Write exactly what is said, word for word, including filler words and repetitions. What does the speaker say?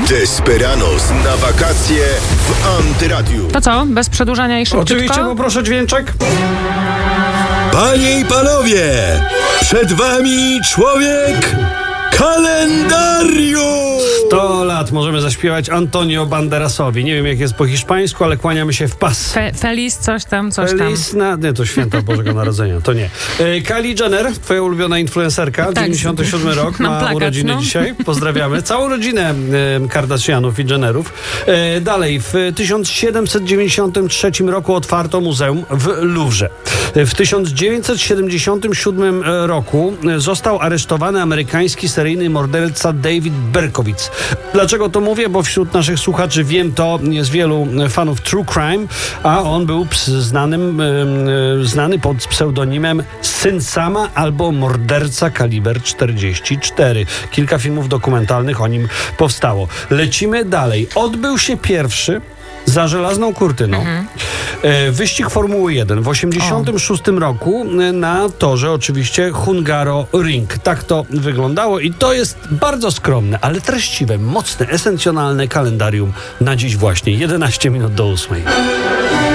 Desperados na wakacje w Antyradiu. To co? Bez przedłużania i szybciutko? Oczywiście, poproszę dźwięczek. Panie i panowie, przed wami człowiek kalendarium! sto lat możemy zaśpiewać Antonio Banderasowi. Nie wiem, jak jest po hiszpańsku, ale kłaniamy się w pas. Fe, Feliz, coś tam, coś Feliz tam. na... Nie, to święta Bożego Narodzenia, to nie. E, Kylie Jenner, twoja ulubiona influencerka, Tak. dziewięćdziesiąty siódmy rok, Mam ma plakat, urodziny no. dzisiaj. Pozdrawiamy całą rodzinę e, Kardashianów i Jennerów. E, dalej, w tysiąc siedemset dziewięćdziesiątym trzecim roku otwarto muzeum w Louvre. W tysiąc dziewięćset siedemdziesiątym siódmym roku został aresztowany amerykański seryjny morderca David Berkowitz. Dlaczego to mówię? Bo wśród naszych słuchaczy, wiem to, jest wielu fanów true crime, a on był znanym, znany pod pseudonimem Syn Sama albo Morderca Kaliber czterdzieści cztery. Kilka filmów dokumentalnych o nim powstało. Lecimy dalej. Odbył się pierwszy za żelazną kurtyną mhm. wyścig Formuły jeden w osiemdziesiątym szóstym roku na torze oczywiście Hungaroring. Tak to wyglądało i to jest bardzo skromne, ale treściwe, mocne, esencjonalne kalendarium na dziś właśnie jedenaście minut do ósmej.